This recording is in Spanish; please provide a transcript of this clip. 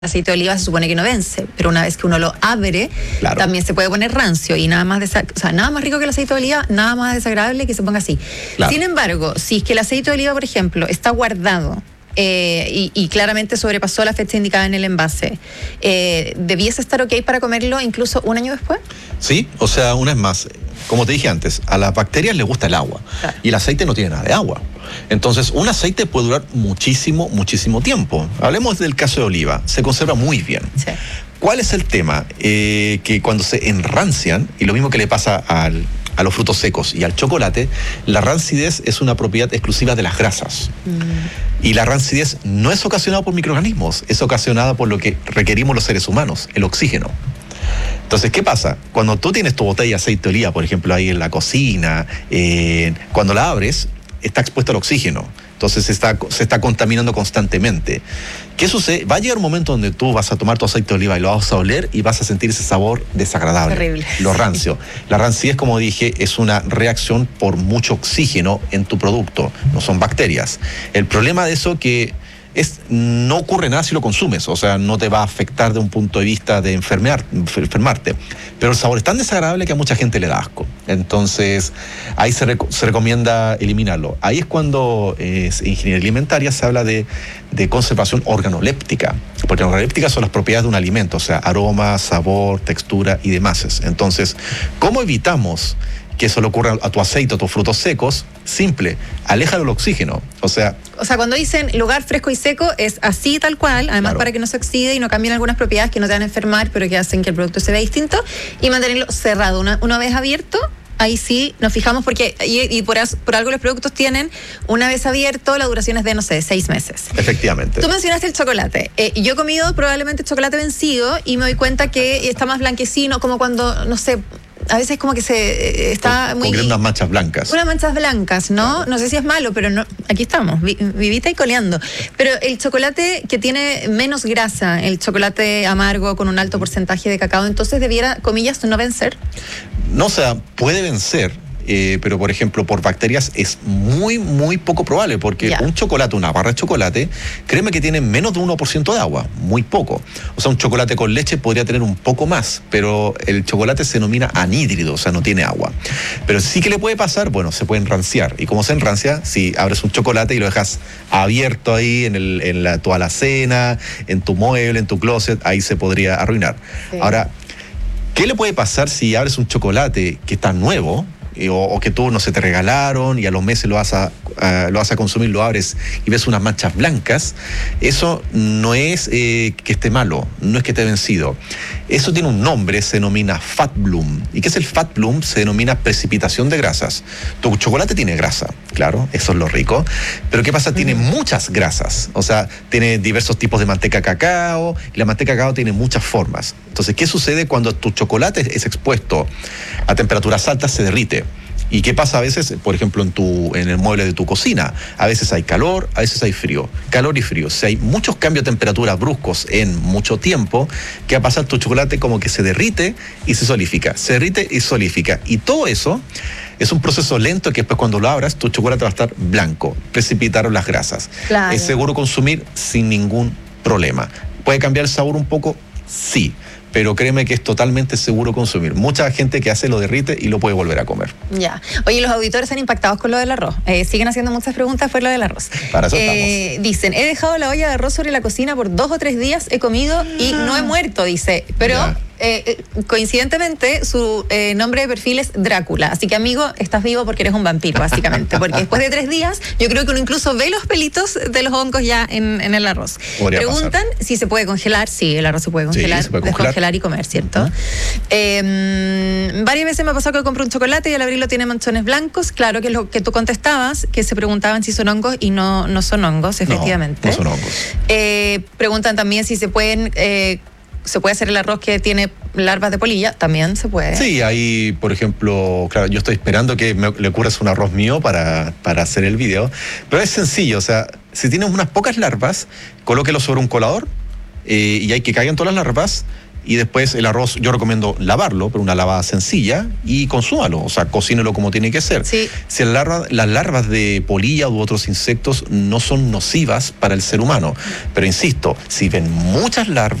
aceite de oliva se supone que no vence, pero una vez que uno lo abre, claro, también se puede poner rancio y nada más nada más rico que el aceite de oliva, nada más desagradable que se ponga así. Claro. Sin embargo, si es que el aceite de oliva, por ejemplo, está guardado y claramente sobrepasó la fecha indicada en el envase, ¿debiese estar ok para comerlo incluso un año después? Sí, o sea, una vez más, como te dije antes, a las bacterias les gusta el agua, claro, y el aceite no tiene nada de agua. Entonces, un aceite puede durar muchísimo tiempo. Hablemos del caso de oliva, se conserva muy bien. Sí. ¿Cuál es el tema? Que cuando se enrancian, y lo mismo que le pasa a los frutos secos y al chocolate, la rancidez es una propiedad exclusiva de las grasas. Y la rancidez no es ocasionada por microorganismos, es ocasionada por lo que requerimos los seres humanos, el oxígeno. Entonces, ¿qué pasa? Cuando tú tienes tu botella de aceite de oliva, por ejemplo, ahí en la cocina, cuando la abres, está expuesto al oxígeno. Entonces se está contaminando constantemente. ¿Qué sucede? Va a llegar un momento donde tú vas a tomar tu aceite de oliva y lo vas a oler y vas a sentir ese sabor desagradable. Terrible. Lo rancio. La rancidez, como dije, es una reacción por mucho oxígeno en tu producto. No son bacterias. El problema de eso no ocurre nada si lo consumes, o sea, no te va a afectar de un punto de vista de enfermarte, pero el sabor es tan desagradable que a mucha gente le da asco. Entonces, ahí se recomienda eliminarlo. Ahí es cuando en ingeniería alimentaria se habla de conservación organoléptica, porque organolépticas son las propiedades de un alimento, o sea, aroma, sabor, textura y demás. Entonces, ¿cómo evitamos que eso le ocurra a tu aceite, a tus frutos secos? Simple, aléjalo el oxígeno. O sea, cuando dicen lugar fresco y seco, es así tal cual, además, claro, para que no se oxide y no cambien algunas propiedades que no te van a enfermar, pero que hacen que el producto se vea distinto, y mantenerlo cerrado. Una vez abierto, ahí sí nos fijamos, porque y por algo los productos tienen, una vez abierto, la duración es de, no sé, 6 meses. Efectivamente. Tú mencionaste el chocolate. Yo he comido probablemente chocolate vencido y me doy cuenta que está más blanquecino, como cuando, no sé, a veces como que se está muy... Con unas manchas blancas. Unas manchas blancas, ¿no? Claro. No sé si es malo, pero no, aquí estamos, vivita y coleando. Pero el chocolate que tiene menos grasa, el chocolate amargo con un alto porcentaje de cacao, entonces debiera, comillas, no vencer. No, o sea, puede vencer, pero por ejemplo, por bacterias es muy poco probable, porque un chocolate, una barra de chocolate, créeme que tiene menos de 1% de agua, muy poco. O sea, un chocolate con leche podría tener un poco más, pero el chocolate se denomina anhídrido, o sea, no tiene agua. Pero sí que le puede pasar, bueno, se puede enranciar. ¿Y cómo se enrancia? Si abres un chocolate y lo dejas abierto ahí en tu alacena, en tu mueble, en tu closet, ahí se podría arruinar. Sí. Ahora, ¿qué le puede pasar si abres un chocolate que está nuevo, o que tú, no sé, te regalaron y a los meses lo vas a consumir, lo abres y ves unas manchas blancas? Eso no es que esté malo, no es que esté vencido. Eso tiene un nombre, se denomina fat bloom. ¿Y qué es el fat bloom? Se denomina precipitación de grasas. Tu chocolate tiene grasa, claro, eso es lo rico. Pero ¿qué pasa? Tiene muchas grasas. O sea, tiene diversos tipos de manteca cacao, y la manteca cacao tiene muchas formas. Entonces, ¿qué sucede cuando tu chocolate es expuesto a temperaturas altas? Se derrite. ¿Y qué pasa a veces, por ejemplo, en el mueble de tu cocina? A veces hay calor, a veces hay frío. Calor y frío. Si hay muchos cambios de temperatura bruscos en mucho tiempo, ¿qué va a pasar? Tu chocolate como que se derrite y se solidifica. Se derrite y solidifica. Y todo eso es un proceso lento que después cuando lo abras, tu chocolate va a estar blanco. Precipitaron las grasas. Claro. Es seguro consumir sin ningún problema. ¿Puede cambiar el sabor un poco? Sí. Pero créeme que es totalmente seguro consumir. Mucha gente que hace lo derrite y lo puede volver a comer. Ya. Oye, los auditores están impactados con lo del arroz. Siguen haciendo muchas preguntas por lo del arroz. Para eso estamos. Dicen, he dejado la olla de arroz sobre la cocina por 2 o 3 días, he comido y no he muerto, dice. Pero coincidentemente su nombre de perfil es Drácula. Así que, amigo, estás vivo porque eres un vampiro, básicamente. Porque después de 3 días, yo creo que uno incluso ve los pelitos de los hongos ya en el arroz. Preguntan si se puede congelar. Sí, el arroz se puede congelar. Sí, se puede descongelar y comer, ¿cierto? Varias veces me ha pasado que compro un chocolate y al abrirlo tiene manchones blancos. Claro que es lo que tú contestabas, que se preguntaban si son hongos y no son hongos, efectivamente. No son hongos. Preguntan también si se puede hacer el arroz que tiene larvas de polilla, también se puede. Sí, ahí, por ejemplo, claro, yo estoy esperando que le ocurra un arroz mío para hacer el video, pero es sencillo, o sea, si tienes unas pocas larvas, colóquelo sobre un colador y hay que caigan todas las larvas, y después el arroz yo recomiendo lavarlo, pero una lavada sencilla, y consúmalo, o sea, cocínelo como tiene que ser. Sí. Si las larvas de polilla u otros insectos no son nocivas para el ser humano, pero insisto, si ven muchas larvas